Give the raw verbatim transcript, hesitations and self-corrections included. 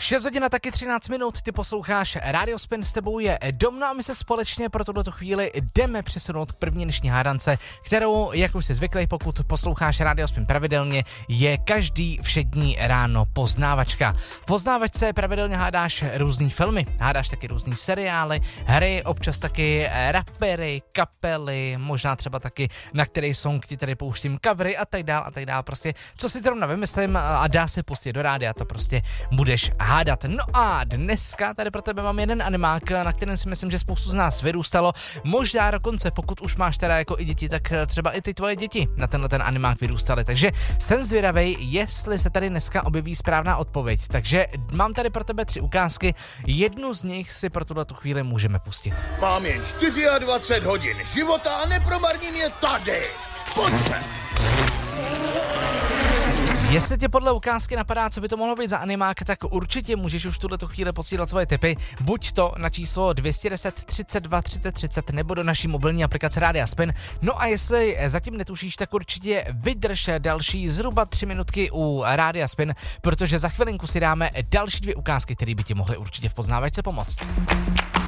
šest hodin a taky třináct minut, ty posloucháš Radio Spin, s tebou je Dom, no a my se společně pro tuto chvíli jdeme přesunout k první dnešní hádance, kterou, jak už jsi zvyklý, pokud posloucháš Radio Spin pravidelně, je každý všední ráno poznávačka. V poznávačce pravidelně hádáš různý filmy, hádáš taky různý seriály, hry, občas taky rapery, kapely, možná třeba taky na který song ti tady pouštím covery a tak dál a tak dál. Prostě co si zrovna vymyslím a dá se pustit do rádia, to prostě budeš hádat. No a dneska tady pro tebe mám jeden animák, na kterém si myslím, že spoustu z nás vyrůstalo. Možná dokonce, pokud už máš teda jako i děti, tak třeba i ty tvoje děti na tenhle ten animák vyrůstaly. Takže jsem zvědavej, jestli se tady dneska objeví správná odpověď. Takže mám tady pro tebe tři ukázky, jednu z nich si pro tuto chvíli můžeme pustit. Mám jen dvacet čtyři hodin života a nepromarním je tady. Pojďme! Jestli tě podle ukázky napadá, co by to mohlo být za animák, tak určitě můžeš už v tuto chvíli posílat svoje tipy, buď to na číslo dvě stě deset třicet dva třicet třicet nebo do naší mobilní aplikace Rádia Spin. No a jestli zatím netušíš, tak určitě vydrž další zhruba tři minutky u Rádia Spin, protože za chvilinku si dáme další dvě ukázky, které by ti mohly určitě v poznávačce pomoct.